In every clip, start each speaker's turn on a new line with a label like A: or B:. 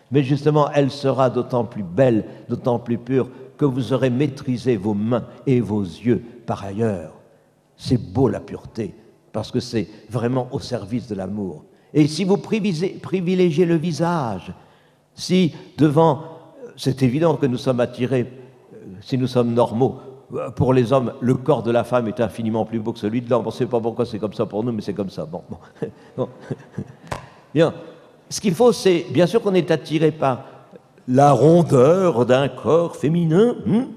A: Mais justement, elle sera d'autant plus belle, d'autant plus pure, que vous aurez maîtrisé vos mains et vos yeux par ailleurs. C'est beau la pureté, parce que c'est vraiment au service de l'amour. Et si vous privilégiez le visage, si devant, c'est évident que nous sommes attirés, si nous sommes normaux, pour les hommes, le corps de la femme est infiniment plus beau que celui de l'homme. On ne sait pas pourquoi c'est comme ça pour nous, mais c'est comme ça. Bon. Bien. Ce qu'il faut, c'est, bien sûr qu'on est attiré par la rondeur d'un corps féminin,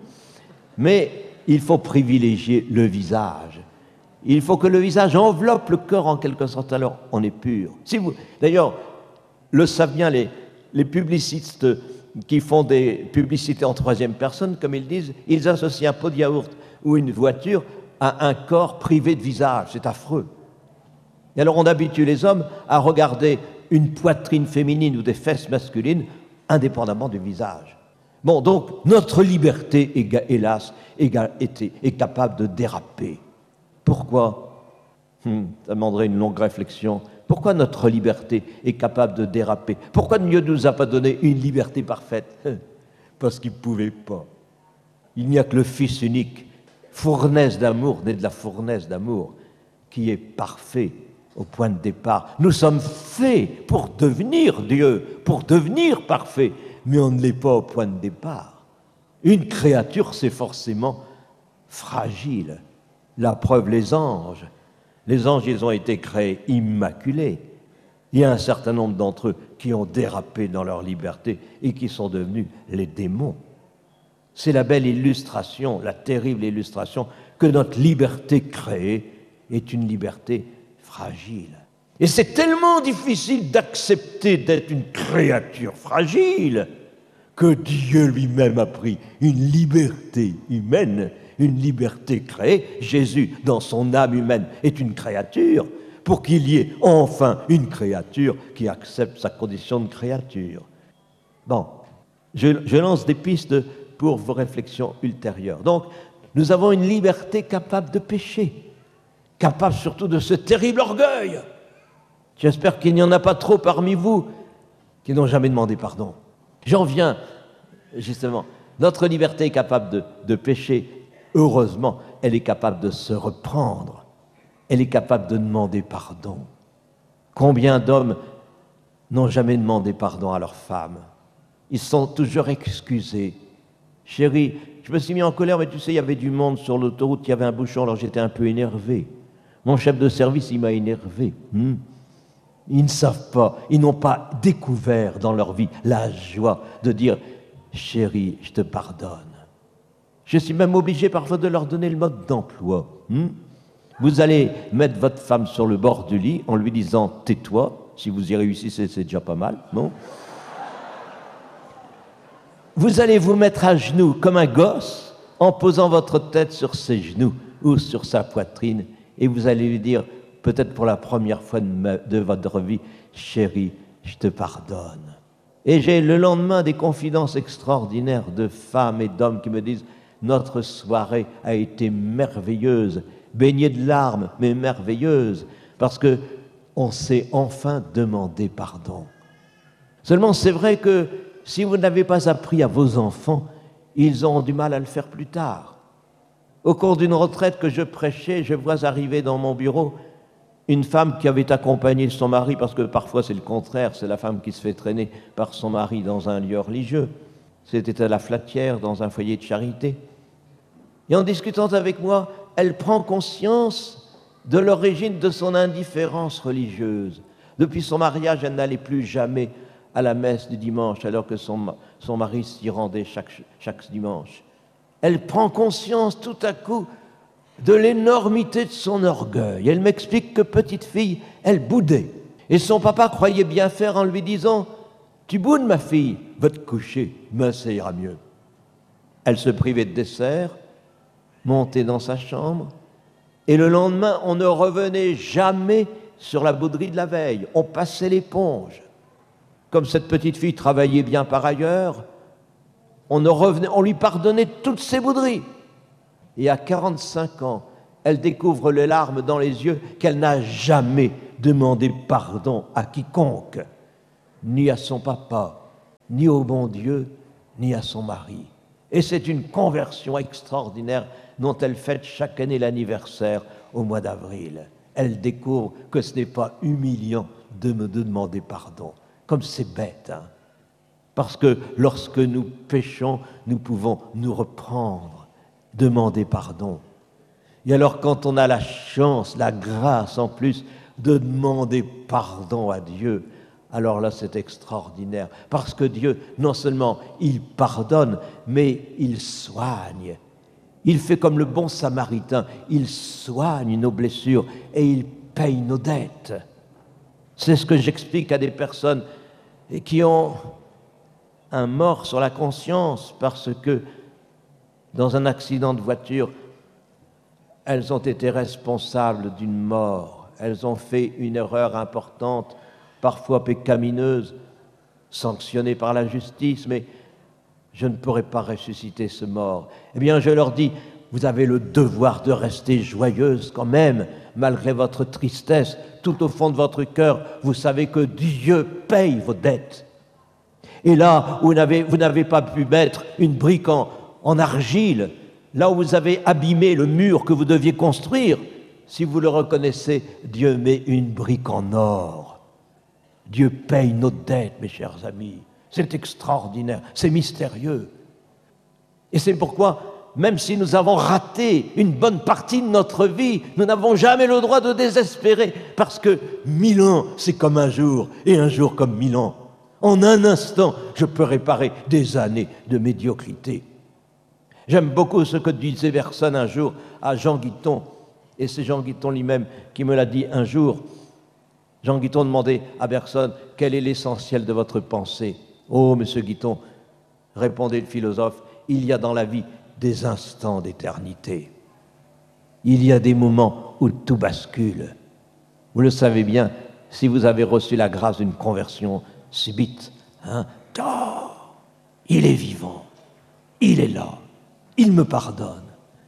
A: mais il faut privilégier le visage. Il faut que le visage enveloppe le corps en quelque sorte, alors on est pur. D'ailleurs, le savent bien les publicistes qui font des publicités en troisième personne, comme ils disent, ils associent un pot de yaourt ou une voiture à un corps privé de visage. C'est affreux. Et alors on habitue les hommes à regarder une poitrine féminine ou des fesses masculines indépendamment du visage. Bon, donc notre liberté, hélas, est capable de déraper. Pourquoi ? Ça demanderait une longue réflexion. Pourquoi notre liberté est capable de déraper ? Pourquoi Dieu ne nous a pas donné une liberté parfaite ? Parce qu'il ne pouvait pas. Il n'y a que le Fils unique, fournaise d'amour, né de la fournaise d'amour, qui est parfait au point de départ. Nous sommes faits pour devenir Dieu, pour devenir parfait, mais on ne l'est pas au point de départ. Une créature, c'est forcément fragile. La preuve, les anges. Les anges, ils ont été créés immaculés. Il y a un certain nombre d'entre eux qui ont dérapé dans leur liberté et qui sont devenus les démons. C'est la belle illustration, la terrible illustration que notre liberté créée est une liberté fragile. Et c'est tellement difficile d'accepter d'être une créature fragile que Dieu lui-même a pris une liberté humaine, une liberté créée. Jésus, dans son âme humaine, est une créature pour qu'il y ait enfin une créature qui accepte sa condition de créature. Bon, je lance des pistes pour vos réflexions ultérieures. Donc, nous avons une liberté capable de pécher, capable surtout de ce terrible orgueil. J'espère qu'il n'y en a pas trop parmi vous qui n'ont jamais demandé pardon. J'en viens, justement. Notre liberté est capable de pécher. Heureusement, elle est capable de se reprendre. Elle est capable de demander pardon. Combien d'hommes n'ont jamais demandé pardon à leur femme? Ils sont toujours excusés. Chérie, je me suis mis en colère, mais tu sais, il y avait du monde sur l'autoroute, il y avait un bouchon, alors j'étais un peu énervé. Mon chef de service, il m'a énervé. Ils ne savent pas, ils n'ont pas découvert dans leur vie la joie de dire « Chérie, je te pardonne ». Je suis même obligé parfois de leur donner le mode d'emploi. Vous allez mettre votre femme sur le bord du lit en lui disant « Tais-toi ». Si vous y réussissez, c'est déjà pas mal, non ? Vous allez vous mettre à genoux comme un gosse en posant votre tête sur ses genoux ou sur sa poitrine et vous allez lui dire, peut-être pour la première fois de votre vie, « Chérie, je te pardonne ». Et j'ai le lendemain des confidences extraordinaires de femmes et d'hommes qui me disent « Notre soirée a été merveilleuse, baignée de larmes, mais merveilleuse, parce qu'on s'est enfin demandé pardon. » Seulement, c'est vrai que si vous n'avez pas appris à vos enfants, ils auront du mal à le faire plus tard. Au cours d'une retraite que je prêchais, je vois arriver dans mon bureau une femme qui avait accompagné son mari, parce que parfois c'est le contraire, c'est la femme qui se fait traîner par son mari dans un lieu religieux. C'était à la Flatière, dans un foyer de charité. Et en discutant avec moi, elle prend conscience de l'origine de son indifférence religieuse. Depuis son mariage, elle n'allait plus jamais à la messe du dimanche, alors que son mari s'y rendait chaque dimanche. Elle prend conscience tout à coup de l'énormité de son orgueil. Elle m'explique que petite fille, elle boudait. Et son papa croyait bien faire en lui disant « Tu boudes, ma fille, va te coucher, mais ça ira mieux. » Elle se privait de dessert, montait dans sa chambre, et le lendemain, on ne revenait jamais sur la bouderie de la veille. On passait l'éponge. Comme cette petite fille travaillait bien par ailleurs, on lui pardonnait toutes ses bouderies. Et à 45 ans, elle découvre les larmes dans les yeux qu'elle n'a jamais demandé pardon à quiconque, ni à son papa, ni au bon Dieu, ni à son mari. Et c'est une conversion extraordinaire dont elle fête chaque année l'anniversaire au mois d'avril. Elle découvre que ce n'est pas humiliant de me demander pardon. Comme c'est bête, hein? Parce que lorsque nous péchons, nous pouvons nous reprendre, demander pardon. Et alors quand on a la chance, la grâce en plus de demander pardon à Dieu, alors là c'est extraordinaire. Parce que Dieu, non seulement il pardonne, mais il soigne. Il fait comme le bon samaritain, il soigne nos blessures et il paye nos dettes. C'est ce que j'explique à des personnes qui ont un mort sur la conscience parce que dans un accident de voiture, elles ont été responsables d'une mort. Elles ont fait une erreur importante, parfois pécamineuse, sanctionnée par la justice, mais je ne pourrai pas ressusciter ce mort. Eh bien, je leur dis, vous avez le devoir de rester joyeuse quand même, malgré votre tristesse. Tout au fond de votre cœur, vous savez que Dieu paye vos dettes. Et là où vous n'avez pas pu mettre une brique en argile, là où vous avez abîmé le mur que vous deviez construire, si vous le reconnaissez, Dieu met une brique en or. Dieu paye nos dettes, mes chers amis. C'est extraordinaire, c'est mystérieux. Et c'est pourquoi, même si nous avons raté une bonne partie de notre vie, nous n'avons jamais le droit de désespérer, parce que 1000 ans, c'est comme un jour, et un jour comme 1000 ans. En un instant, je peux réparer des années de médiocrité. J'aime beaucoup ce que disait Bergson un jour à Jean Guiton, et c'est Jean Guiton lui-même qui me l'a dit un jour. Jean Guiton demandait à Bergson, quel est l'essentiel de votre pensée? Oh, monsieur Guiton, répondait le philosophe, il y a dans la vie des instants d'éternité. Il y a des moments où tout bascule. Vous le savez bien, si vous avez reçu la grâce d'une conversion subite, hein, oh, il est vivant, il est là, il me pardonne.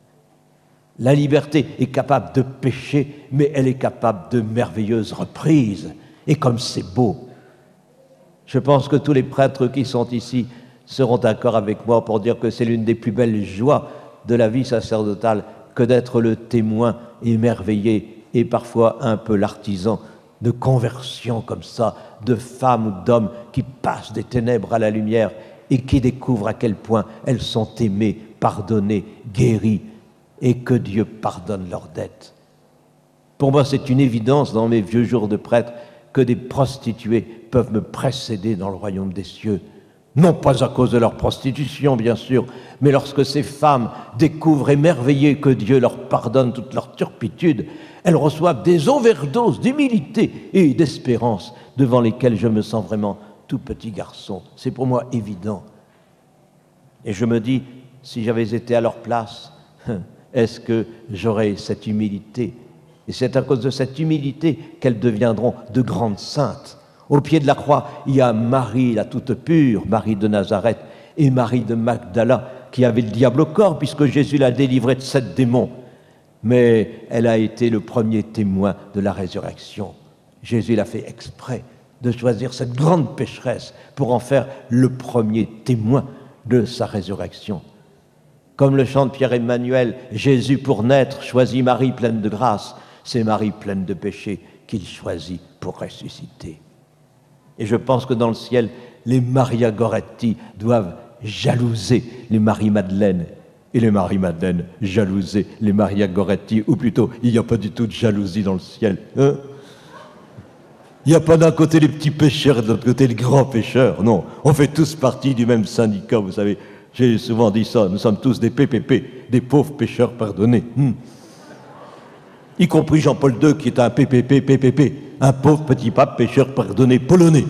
A: La liberté est capable de pécher, mais elle est capable de merveilleuses reprises. Et comme c'est beau, je pense que tous les prêtres qui sont ici seront d'accord avec moi pour dire que c'est l'une des plus belles joies de la vie sacerdotale que d'être le témoin émerveillé et parfois un peu l'artisan de conversion comme ça, de femmes ou d'hommes qui passent des ténèbres à la lumière et qui découvrent à quel point elles sont aimées, pardonnées, guéries, et que Dieu pardonne leurs dettes. Pour moi, c'est une évidence dans mes vieux jours de prêtre que des prostituées peuvent me précéder dans le royaume des cieux. Non pas à cause de leur prostitution, bien sûr, mais lorsque ces femmes découvrent émerveillées que Dieu leur pardonne toute leur turpitude, elles reçoivent des overdoses d'humilité et d'espérance devant lesquelles je me sens vraiment tout petit garçon. C'est pour moi évident. Et je me dis, si j'avais été à leur place, est-ce que j'aurais cette humilité? Et c'est à cause de cette humilité qu'elles deviendront de grandes saintes. Au pied de la croix, il y a Marie, la toute pure, Marie de Nazareth, et Marie de Magdala, qui avait le diable au corps, puisque Jésus l'a délivrée de 7 démons. Mais elle a été le premier témoin de la résurrection. Jésus l'a fait exprès de choisir cette grande pécheresse pour en faire le premier témoin de sa résurrection. Comme le chante Pierre-Emmanuel, Jésus pour naître choisit Marie pleine de grâce, c'est Marie pleine de péché qu'il choisit pour ressusciter. Et je pense que dans le ciel, les Maria Goretti doivent jalouser les Marie-Madeleine, et les Marie-Madeleine jalouser les Maria Goretti, ou plutôt, il n'y a pas du tout de jalousie dans le ciel. Hein? Il n'y a pas d'un côté les petits pécheurs et de l'autre côté les grands pécheurs, non. On fait tous partie du même syndicat, vous savez. J'ai souvent dit ça, nous sommes tous des PPP, des pauvres pécheurs pardonnés. Y compris Jean-Paul II qui est un PPP, un pauvre petit pape pécheur pardonné polonais.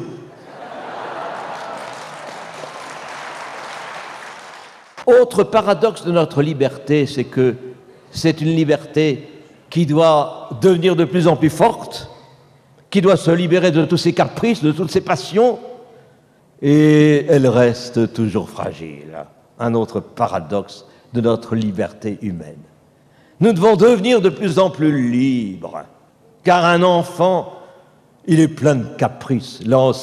A: Autre paradoxe de notre liberté, c'est que c'est une liberté qui doit devenir de plus en plus forte, qui doit se libérer de tous ses caprices, de toutes ses passions, et elle reste toujours fragile. Un autre paradoxe de notre liberté humaine. Nous devons devenir de plus en plus libres, car un enfant, il est plein de caprices. Là aussi,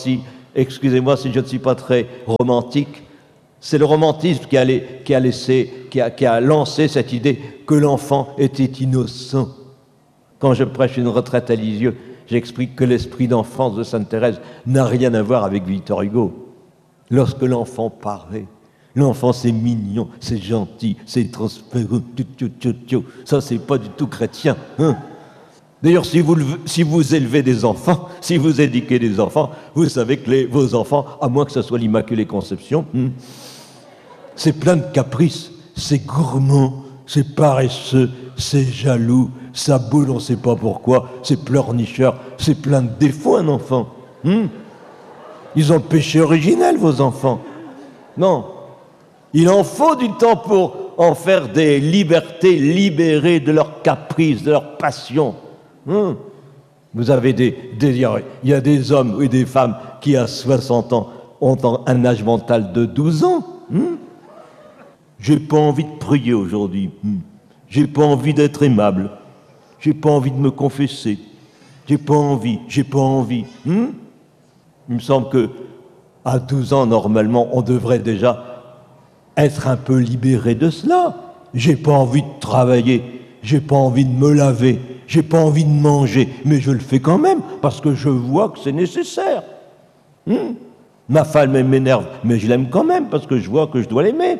A: excusez-moi si je ne suis pas très romantique, c'est le romantisme qui a lancé cette idée que l'enfant était innocent. Quand je prêche une retraite à Lisieux, j'explique que l'esprit d'enfance de Sainte Thérèse n'a rien à voir avec Victor Hugo. Lorsque l'enfant paraît, l'enfant c'est mignon, c'est gentil, c'est transparent, ça c'est pas du tout chrétien. Hein. D'ailleurs, si vous élevez des enfants, si vous éduquez des enfants, vous savez que vos enfants, à moins que ce soit l'Immaculée Conception, c'est plein de caprices, c'est gourmand, c'est paresseux, c'est jaloux, ça boule on ne sait pas pourquoi, c'est pleurnicheur, c'est plein de défauts un enfant. Ils ont le péché originel, vos enfants. Non, il en faut du temps pour en faire des libertés libérées de leurs caprices, de leurs passions. Vous avez il y a des hommes et des femmes qui à 60 ans ont un âge mental de 12 ans. J'ai pas envie de prier aujourd'hui. J'ai pas envie d'être aimable. J'ai pas envie de me confesser. J'ai pas envie. Il me semble que à 12 ans, normalement, on devrait déjà être un peu libéré de cela. J'ai pas envie de travailler. J'ai pas envie de me laver. J'ai pas envie de manger. Mais je le fais quand même parce que je vois que c'est nécessaire. Ma femme m'énerve, mais je l'aime quand même parce que je vois que je dois l'aimer.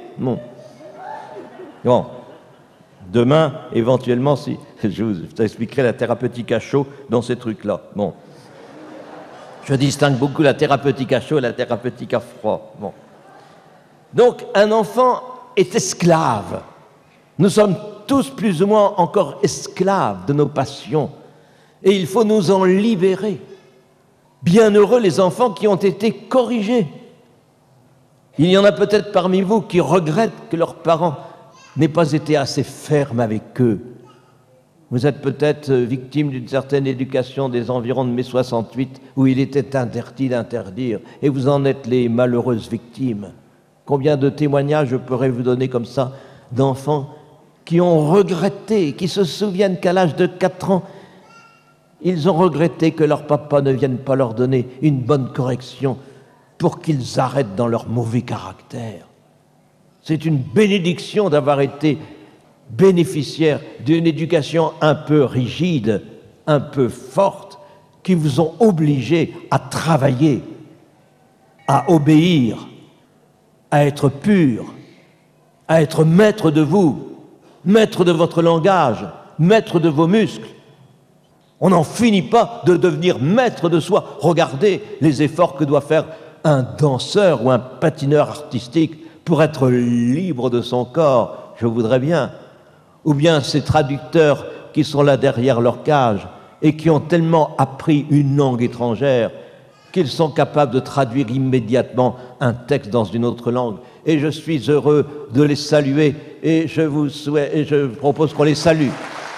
A: Bon. Demain, éventuellement, si je vous expliquerai la thérapeutique à chaud dans ces trucs-là. Bon. Je distingue beaucoup la thérapeutique à chaud et la thérapeutique à froid. Bon. Donc, un enfant est esclave. Nous sommes tous plus ou moins encore esclaves de nos passions. Et il faut nous en libérer. Bienheureux les enfants qui ont été corrigés. Il y en a peut-être parmi vous qui regrettent que leurs parents n'aient pas été assez fermes avec eux. Vous êtes peut-être victime d'une certaine éducation des environs de mai 68 où il était interdit d'interdire et vous en êtes les malheureuses victimes. Combien de témoignages je pourrais vous donner comme ça d'enfants qui ont regretté, qui se souviennent qu'à l'âge de 4 ans, ils ont regretté que leur papa ne vienne pas leur donner une bonne correction pour qu'ils arrêtent dans leur mauvais caractère. C'est une bénédiction d'avoir été bénéficiaires d'une éducation un peu rigide, un peu forte, qui vous ont obligé à travailler, à obéir, à être pur, à être maître de vous, maître de votre langage, maître de vos muscles. On n'en finit pas de devenir maître de soi. Regardez les efforts que doit faire un danseur ou un patineur artistique pour être libre de son corps. Je voudrais bien. Ou bien ces traducteurs qui sont là derrière leur cage et qui ont tellement appris une langue étrangère qu'ils sont capables de traduire immédiatement un texte dans une autre langue. Et je suis heureux de les saluer et je propose qu'on les salue.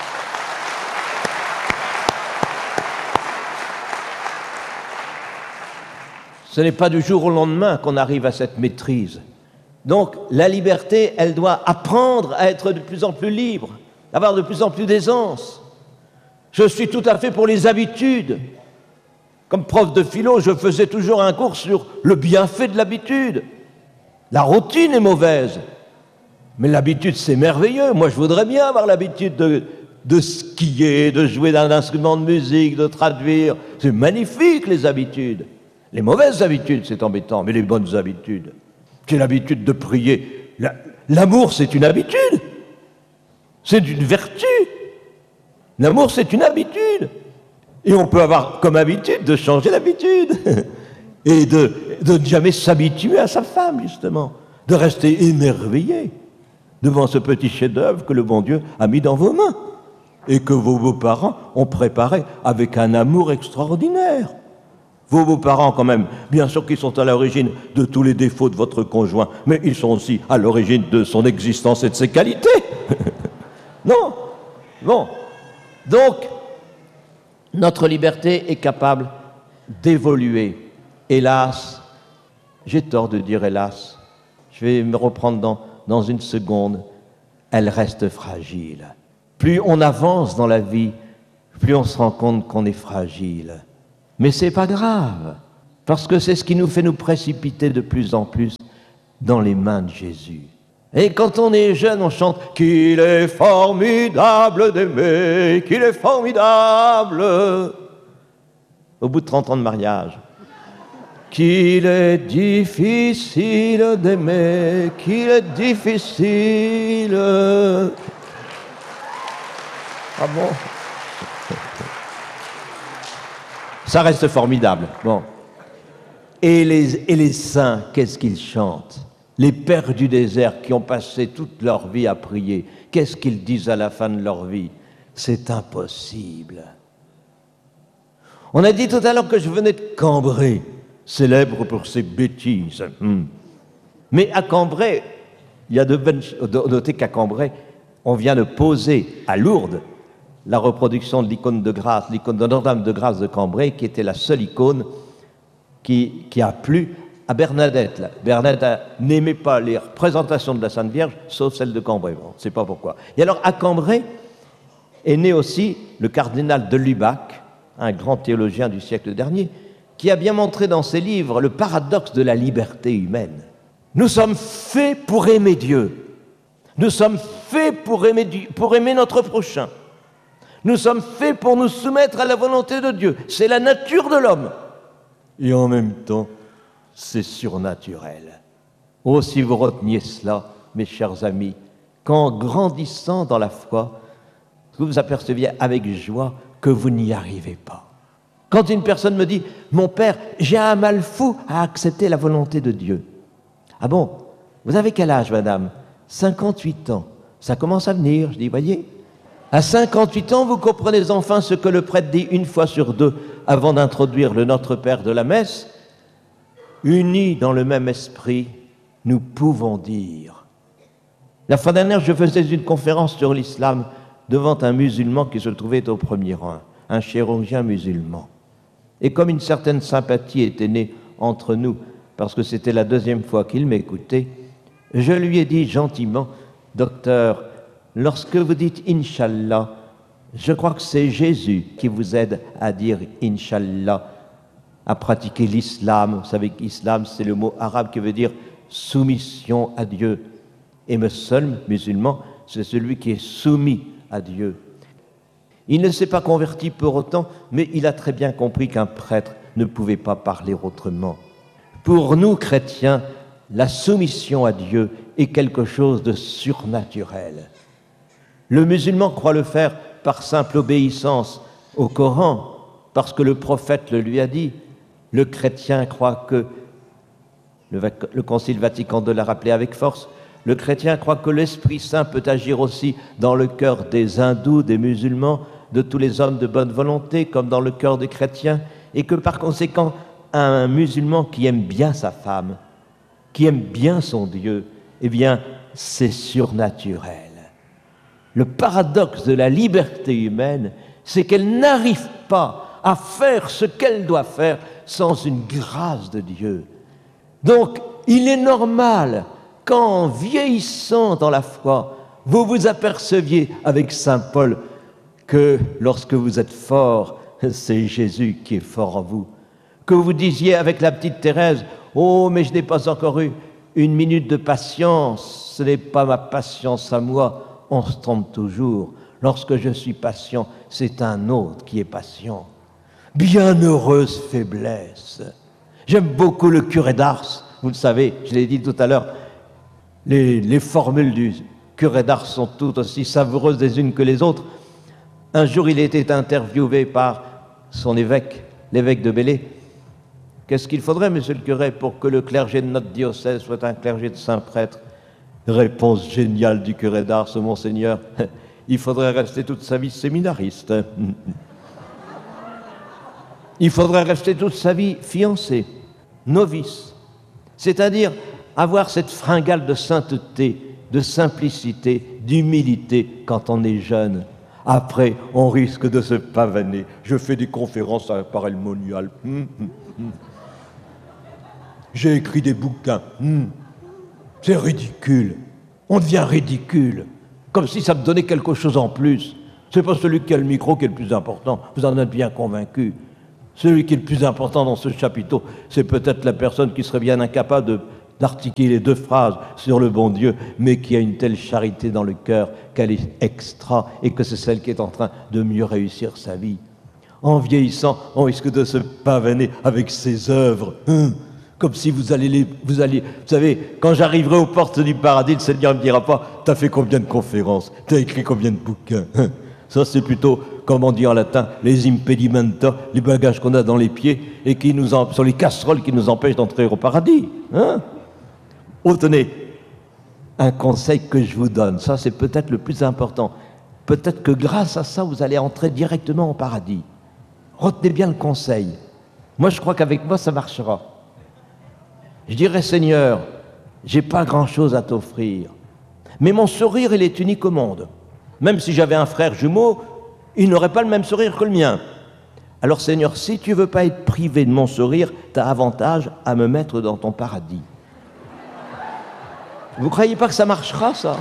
A: Ce n'est pas du jour au lendemain qu'on arrive à cette maîtrise. Donc, la liberté, elle doit apprendre à être de plus en plus libre, avoir de plus en plus d'aisance. Je suis tout à fait pour les habitudes. Comme prof de philo, je faisais toujours un cours sur le bienfait de l'habitude. La routine est mauvaise, mais l'habitude, c'est merveilleux. Moi, je voudrais bien avoir l'habitude de skier, de jouer d'un instrument de musique, de traduire. C'est magnifique, les habitudes. Les mauvaises habitudes, c'est embêtant, mais les bonnes habitudes. J'ai l'habitude de prier. L'amour, c'est une habitude. C'est une vertu. L'amour, c'est une habitude. Et on peut avoir comme habitude de changer l'habitude. Et de ne jamais s'habituer à sa femme, justement. De rester émerveillé devant ce petit chef-d'œuvre que le bon Dieu a mis dans vos mains. Et que vos beaux-parents ont préparé avec un amour extraordinaire. Vos beaux-parents, quand même, bien sûr qu'ils sont à l'origine de tous les défauts de votre conjoint, mais ils sont aussi à l'origine de son existence et de ses qualités. Non. Bon. Donc, notre liberté est capable d'évoluer. Hélas, j'ai tort de dire hélas, je vais me reprendre dans une seconde, elle reste fragile. Plus on avance dans la vie, plus on se rend compte qu'on est fragile. Mais c'est pas grave. Parce que c'est ce qui nous fait nous précipiter de plus en plus dans les mains de Jésus. Et quand on est jeune, on chante « Qu'il est formidable d'aimer, qu'il est formidable !» Au bout de 30 ans de mariage. « Qu'il est difficile d'aimer, qu'il est difficile !» Ah bon? Ça reste formidable. Bon. Et les saints, qu'est-ce qu'ils chantent? Les pères du désert qui ont passé toute leur vie à prier, qu'est-ce qu'ils disent à la fin de leur vie? C'est impossible. On a dit tout à l'heure que je venais de Cambrai, célèbre pour ses bêtises. Mais à Cambrai, il y a notez qu'à Cambrai, on vient de poser à Lourdes la reproduction de l'icône de grâce, l'icône de Notre-Dame de grâce de Cambrai, qui était la seule icône qui a plu à Bernadette. Bernadette n'aimait pas les représentations de la Sainte Vierge, sauf celle de Cambrai. Bon, on ne sait pas pourquoi. Et alors, à Cambrai est né aussi le cardinal de Lubac, un grand théologien du siècle dernier, qui a bien montré dans ses livres le paradoxe de la liberté humaine. Nous sommes faits pour aimer Dieu. Nous sommes faits pour aimer notre prochain. Nous sommes faits pour nous soumettre à la volonté de Dieu. C'est la nature de l'homme. Et en même temps, c'est surnaturel. Oh, si vous reteniez cela, mes chers amis, qu'en grandissant dans la foi, vous vous aperceviez avec joie que vous n'y arrivez pas. Quand une personne me dit « Mon père, j'ai un mal fou à accepter la volonté de Dieu. » Ah bon? Vous avez quel âge, madame? 58 ans. Ça commence à venir. Je dis, voyez, à 58 ans, vous comprenez enfin ce que le prêtre dit une fois sur deux avant d'introduire le Notre Père de la messe. Unis dans le même esprit, nous pouvons dire. La fois dernière, je faisais une conférence sur l'islam devant un musulman qui se trouvait au premier rang, un chirurgien musulman. Et comme une certaine sympathie était née entre nous, parce que c'était la deuxième fois qu'il m'écoutait, je lui ai dit gentiment, « Docteur, lorsque vous dites « Inch'Allah », je crois que c'est Jésus qui vous aide à dire « Inch'Allah », à pratiquer l'islam. Vous savez qu'islam, c'est le mot arabe qui veut dire « soumission à Dieu ». Et le seul musulman, c'est celui qui est soumis à Dieu. Il ne s'est pas converti pour autant, mais il a très bien compris qu'un prêtre ne pouvait pas parler autrement. Pour nous, chrétiens, la soumission à Dieu est quelque chose de surnaturel. Le musulman croit le faire par simple obéissance au Coran, parce que le prophète le lui a dit. Le chrétien croit que, le Concile Vatican II l'a rappelé avec force, le chrétien croit que l'Esprit Saint peut agir aussi dans le cœur des hindous, des musulmans, de tous les hommes de bonne volonté, comme dans le cœur des chrétiens, et que par conséquent, un musulman qui aime bien sa femme, qui aime bien son Dieu, eh bien, c'est surnaturel. Le paradoxe de la liberté humaine, c'est qu'elle n'arrive pas à faire ce qu'elle doit faire sans une grâce de Dieu. Donc, il est normal qu'en vieillissant dans la foi, vous vous aperceviez avec saint Paul que lorsque vous êtes fort, c'est Jésus qui est fort en vous. Que vous disiez avec la petite Thérèse, « Oh, mais je n'ai pas encore eu une minute de patience, ce n'est pas ma patience à moi. » On se trompe toujours. Lorsque je suis patient, c'est un autre qui est patient. Bienheureuse faiblesse. J'aime beaucoup le curé d'Ars. Vous le savez, je l'ai dit tout à l'heure, les formules du curé d'Ars sont toutes aussi savoureuses les unes que les autres. Un jour, il était interviewé par son évêque, l'évêque de Belley. Qu'est-ce qu'il faudrait, monsieur le curé, pour que le clergé de notre diocèse soit un clergé de saint prêtre? Réponse géniale du curé d'Ars, monseigneur. Il faudrait rester toute sa vie séminariste. Il faudrait rester toute sa vie fiancé, novice. C'est-à-dire avoir cette fringale de sainteté, de simplicité, d'humilité quand on est jeune. Après, on risque de se pavaner. Je fais des conférences par El Monial. J'ai écrit des bouquins. C'est ridicule. On devient ridicule. Comme si ça me donnait quelque chose en plus. C'est pas celui qui a le micro qui est le plus important. Vous en êtes bien convaincu. Celui qui est le plus important dans ce chapiteau, c'est peut-être la personne qui serait bien incapable d'articuler 2 phrases sur le bon Dieu, mais qui a une telle charité dans le cœur qu'elle est extra et que c'est celle qui est en train de mieux réussir sa vie. En vieillissant, on risque de se pavaner avec ses œuvres, comme si vous savez, quand j'arriverai aux portes du paradis, le Seigneur ne me dira pas « T'as fait combien de conférences? T'as écrit combien de bouquins ?» Ça, c'est plutôt, comme on dit en latin, les impedimenta, les bagages qu'on a dans les pieds et qui sur les casseroles qui nous empêchent d'entrer au paradis. Oh, tenez, un conseil que je vous donne, ça c'est peut-être le plus important. Peut-être que grâce à ça, vous allez entrer directement au paradis. Retenez bien le conseil. Moi, je crois qu'avec moi, ça marchera. Je dirais, Seigneur, j'ai pas grand-chose à t'offrir, mais mon sourire, il est unique au monde. Même si j'avais un frère jumeau, il n'aurait pas le même sourire que le mien. Alors, Seigneur, si tu veux pas être privé de mon sourire, tu as avantage à me mettre dans ton paradis. Vous croyez pas que ça marchera, ça?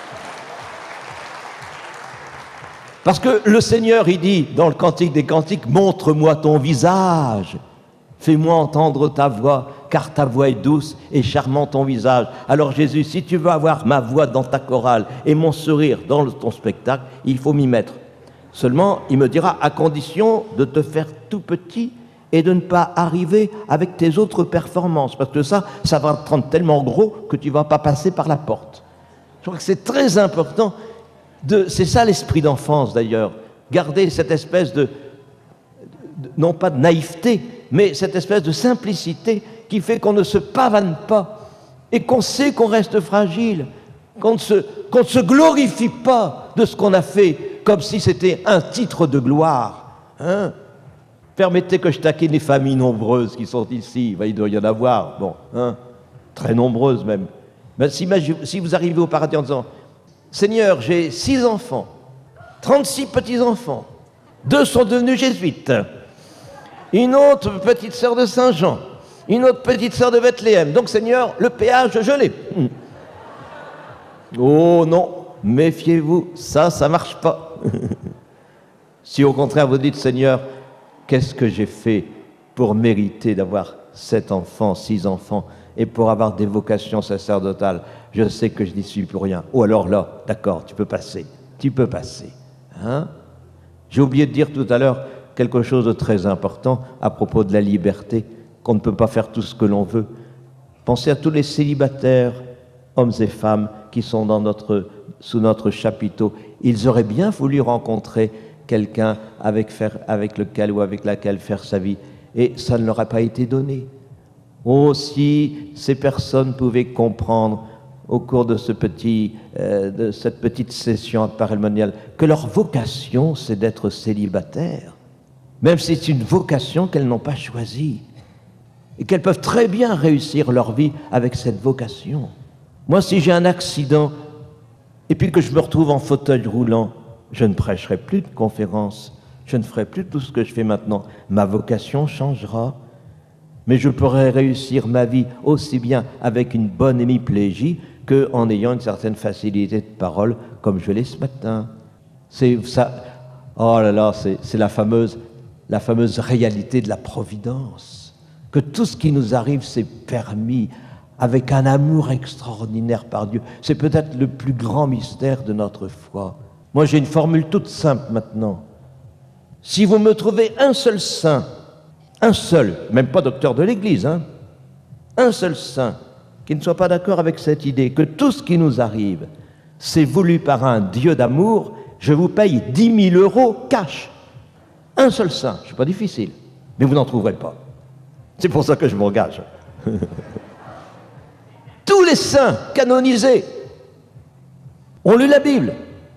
A: Parce que le Seigneur, il dit dans le Cantique des Cantiques, « Montre-moi ton visage, fais-moi entendre ta voix, car ta voix est douce et charmant ton visage. » Alors Jésus, si tu veux avoir ma voix dans ta chorale et mon sourire dans ton spectacle, il faut m'y mettre. Seulement, il me dira, à condition de te faire tout petit et de ne pas arriver avec tes autres performances, parce que ça va te rendre tellement gros que tu ne vas pas passer par la porte. Je crois que c'est très important. C'est ça l'esprit d'enfance d'ailleurs, garder cette espèce non pas de naïveté, mais cette espèce de simplicité qui fait qu'on ne se pavane pas et qu'on sait qu'on reste fragile, qu'on ne se glorifie pas de ce qu'on a fait comme si c'était un titre de gloire. Permettez que je taquine les familles nombreuses qui sont ici, il doit y en avoir, très nombreuses même. Mais si vous arrivez au paradis en disant « Seigneur, j'ai 6 enfants, 36 petits-enfants, 2 sont devenus jésuites, une autre petite sœur de Saint-Jean, une autre petite sœur de Bethléem. Donc, Seigneur, le péage, je l'ai. » Oh non, méfiez-vous, ça ne marche pas. Si au contraire vous dites « Seigneur, qu'est-ce que j'ai fait pour mériter d'avoir 7 enfants, 6 enfants et pour avoir des vocations sacerdotales? Je sais que je n'y suis pour rien. » Ou alors là, d'accord, tu peux passer. J'ai oublié de dire tout à l'heure quelque chose de très important à propos de la liberté, qu'on ne peut pas faire tout ce que l'on veut. Pensez à tous les célibataires, hommes et femmes, qui sont sous notre chapiteau. Ils auraient bien voulu rencontrer quelqu'un avec lequel ou avec laquelle faire sa vie, et ça ne leur a pas été donné. Oh, si ces personnes pouvaient comprendre au cours de cette petite session paralmoniale que leur vocation, c'est d'être célibataires, même si c'est une vocation qu'elles n'ont pas choisie, et qu'elles peuvent très bien réussir leur vie avec cette vocation. Moi, si j'ai un accident, et puis que je me retrouve en fauteuil roulant, je ne prêcherai plus de conférences, je ne ferai plus tout ce que je fais maintenant. Ma vocation changera, mais je pourrai réussir ma vie aussi bien avec une bonne hémiplégie qu'en ayant une certaine facilité de parole, comme je l'ai ce matin. C'est ça. Oh là là, c'est la fameuse réalité de la providence. Que tout ce qui nous arrive, c'est permis avec un amour extraordinaire par Dieu. C'est peut-être le plus grand mystère de notre foi. Moi, j'ai une formule toute simple maintenant. Si vous me trouvez un seul saint, un seul, même pas docteur de l'Église, un seul saint, qui ne soit pas d'accord avec cette idée que tout ce qui nous arrive, c'est voulu par un Dieu d'amour, je vous paye 10 000 € cash. Un seul saint, c'est pas difficile, mais vous n'en trouverez pas. C'est pour ça que je m'engage. Tous les saints canonisés ont lu la Bible.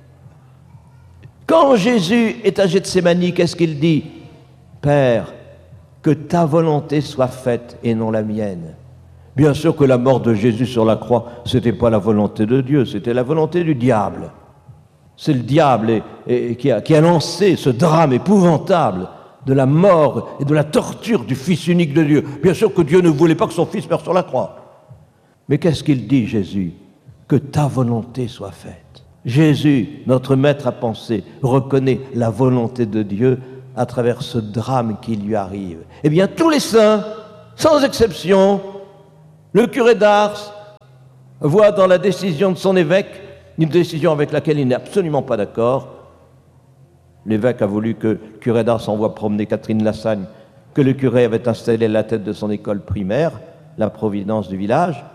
A: Quand Jésus est à Gethsémani, qu'est-ce qu'il dit? Père, que ta volonté soit faite et non la mienne. Bien sûr que la mort de Jésus sur la croix, ce n'était pas la volonté de Dieu, c'était la volonté du diable. C'est le diable qui a lancé ce drame épouvantable de la mort et de la torture du Fils unique de Dieu. Bien sûr que Dieu ne voulait pas que son Fils meure sur la croix. Mais qu'est-ce qu'il dit, Jésus? Que ta volonté soit faite. Jésus, notre maître à penser, reconnaît la volonté de Dieu à travers ce drame qui lui arrive? Eh bien, tous les saints, sans exception, le curé d'Ars voit dans la décision de son évêque une décision avec laquelle il n'est absolument pas d'accord. L'évêque a voulu que le curé d'Ars envoie promener Catherine Lassagne, que le curé avait installé à la tête de son école primaire, la Providence du village.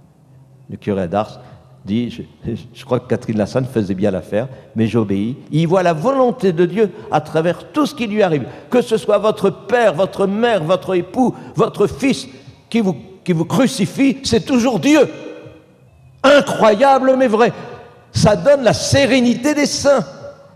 A: Le curé d'Ars dit, je crois que Catherine Lassagne faisait bien l'affaire, mais j'obéis. Il voit la volonté de Dieu à travers tout ce qui lui arrive. Que ce soit votre père, votre mère, votre époux, votre fils qui vous crucifie, c'est toujours Dieu. Incroyable mais vrai. Ça donne la sérénité des saints.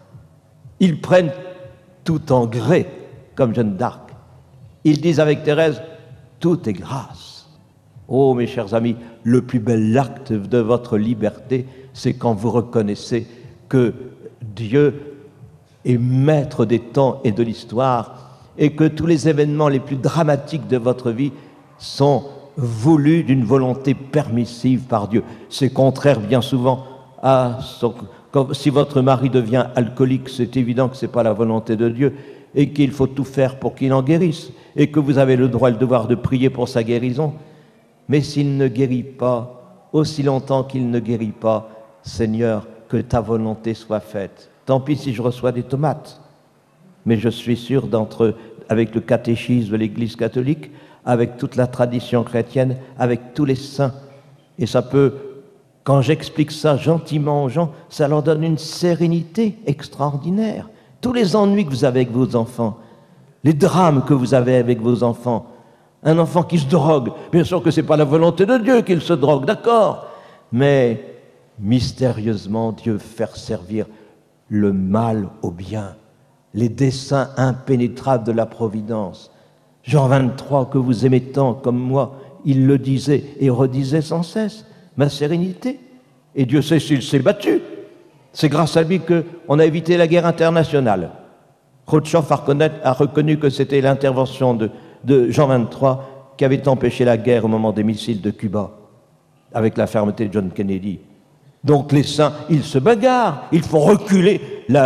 A: Ils prennent tout en gré, comme Jeanne d'Arc. Ils disent avec Thérèse, tout est grâce. Oh, mes chers amis, le plus bel acte de votre liberté, c'est quand vous reconnaissez que Dieu est maître des temps et de l'histoire et que tous les événements les plus dramatiques de votre vie sont voulus d'une volonté permissive par Dieu. C'est contraire bien souvent à si votre mari devient alcoolique, c'est évident que ce n'est pas la volonté de Dieu et qu'il faut tout faire pour qu'il en guérisse et que vous avez le droit et le devoir de prier pour sa guérison. Mais s'il ne guérit pas, aussi longtemps qu'il ne guérit pas, Seigneur, que ta volonté soit faite. Tant pis si je reçois des tomates, mais je suis sûr avec le catéchisme de l'Église catholique, avec toute la tradition chrétienne, avec tous les saints, et ça peut, quand j'explique ça gentiment aux gens, ça leur donne une sérénité extraordinaire. Tous les ennuis que vous avez avec vos enfants, les drames que vous avez avec vos enfants, un enfant qui se drogue, bien sûr que ce n'est pas la volonté de Dieu qu'il se drogue, d'accord, mais mystérieusement, Dieu fait servir le mal au bien, les desseins impénétrables de la providence. Jean 23, que vous aimez tant comme moi, il le disait et redisait sans cesse, ma sérénité. Et Dieu sait s'il s'est battu. C'est grâce à lui qu'on a évité la guerre internationale. Khrouchtchev a reconnu que c'était l'intervention de Jean 23 qui avait empêché la guerre au moment des missiles de Cuba, avec la fermeté de John Kennedy. Donc les saints, ils se bagarrent, il faut reculer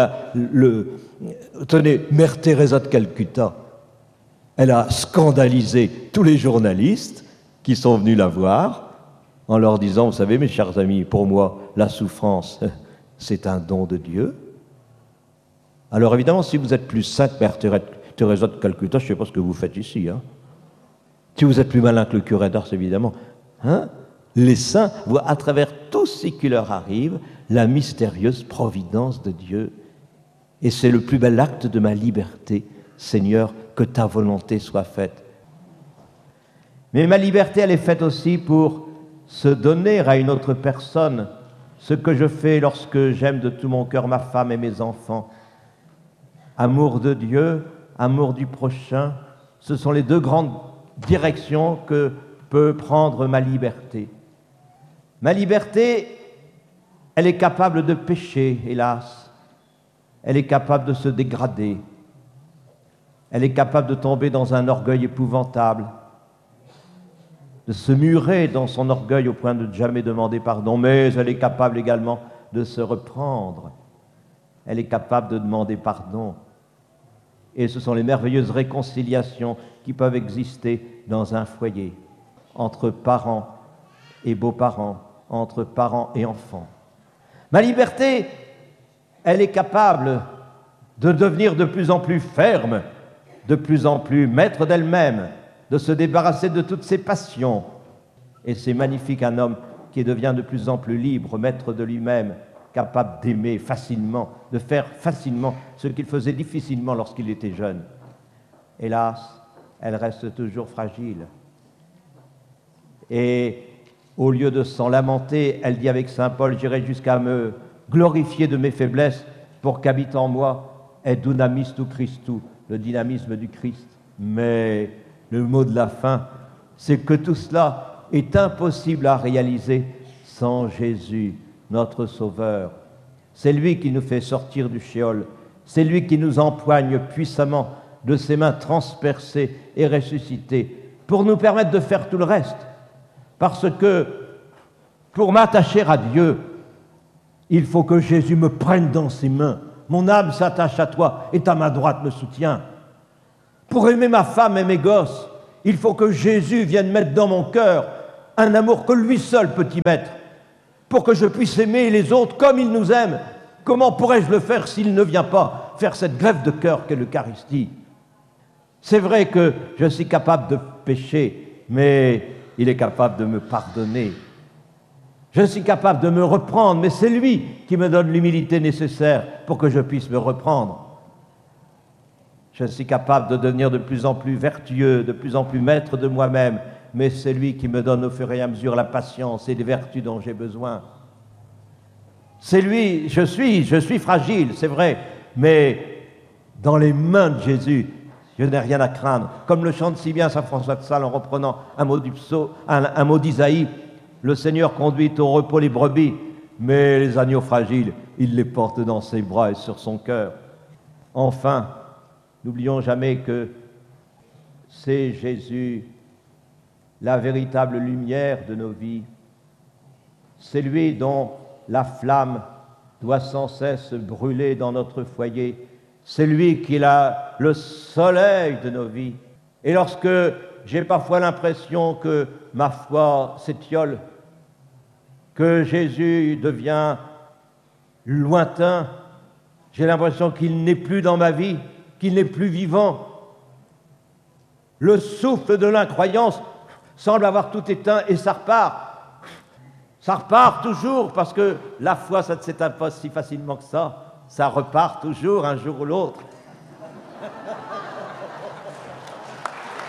A: Tenez, Mère Teresa de Calcutta, elle a scandalisé tous les journalistes qui sont venus la voir en leur disant, vous savez, mes chers amis, pour moi, la souffrance, c'est un don de Dieu. Alors évidemment, si vous êtes plus sainte, Mère Teresa de Calcutta, je ne sais pas ce que vous faites ici. Hein. Si vous êtes plus malin que le curé d'Ars, évidemment. Hein, les saints voient à travers tout ce qui leur arrive la mystérieuse providence de Dieu. Et c'est le plus bel acte de ma liberté, Seigneur, que ta volonté soit faite. Mais ma liberté, elle est faite aussi pour se donner à une autre personne ce que je fais lorsque j'aime de tout mon cœur ma femme et mes enfants. Amour de Dieu, amour du prochain, ce sont les deux grandes directions que peut prendre ma liberté. Ma liberté, elle est capable de pécher, hélas. Elle est capable de se dégrader. Elle est capable de tomber dans un orgueil épouvantable, de se murer dans son orgueil au point de ne jamais demander pardon, mais elle est capable également de se reprendre. Elle est capable de demander pardon. Et ce sont les merveilleuses réconciliations qui peuvent exister dans un foyer, entre parents et beaux-parents, entre parents et enfants. Ma liberté, elle est capable de devenir de plus en plus ferme, de plus en plus maître d'elle-même, de se débarrasser de toutes ses passions. Et c'est magnifique un homme qui devient de plus en plus libre, maître de lui-même, capable d'aimer facilement, de faire facilement ce qu'il faisait difficilement lorsqu'il était jeune. Hélas, elle reste toujours fragile. Et au lieu de s'en lamenter, elle dit avec saint Paul, j'irai jusqu'à me glorifier de mes faiblesses pour qu'habite en moi est dunamis tu Christou, le dynamisme du Christ. Mais le mot de la fin, c'est que tout cela est impossible à réaliser sans Jésus, notre Sauveur. C'est lui qui nous fait sortir du shéol, c'est lui qui nous empoigne puissamment de ses mains transpercées et ressuscitées pour nous permettre de faire tout le reste. Parce que pour m'attacher à Dieu, il faut que Jésus me prenne dans ses mains. Mon âme s'attache à toi et ta main droite me soutient. Pour aimer ma femme et mes gosses, il faut que Jésus vienne mettre dans mon cœur un amour que lui seul peut y mettre, pour que je puisse aimer les autres comme il nous aime. Comment pourrais-je le faire s'il ne vient pas faire cette greffe de cœur qu'est l'Eucharistie? C'est vrai que je suis capable de pécher, mais il est capable de me pardonner. Je suis capable de me reprendre, mais c'est lui qui me donne l'humilité nécessaire pour que je puisse me reprendre. Je suis capable de devenir de plus en plus vertueux, de plus en plus maître de moi-même, mais c'est lui qui me donne au fur et à mesure la patience et les vertus dont j'ai besoin. C'est lui, je suis fragile, c'est vrai, mais dans les mains de Jésus, je n'ai rien à craindre. Comme le chante si bien saint François de Sales en reprenant un mot d'Isaïe, le Seigneur conduit au repos les brebis, mais les agneaux fragiles, il les porte dans ses bras et sur son cœur. Enfin, n'oublions jamais que c'est Jésus, la véritable lumière de nos vies. C'est lui dont la flamme doit sans cesse brûler dans notre foyer. C'est lui qui est le soleil de nos vies. Et lorsque j'ai parfois l'impression que ma foi s'étiole, que Jésus devient lointain, j'ai l'impression qu'il n'est plus dans ma vie, qu'il n'est plus vivant. Le souffle de l'incroyance semble avoir tout éteint et ça repart. Ça repart toujours parce que la foi, ça ne s'éteint pas si facilement que ça. Ça repart toujours un jour ou l'autre.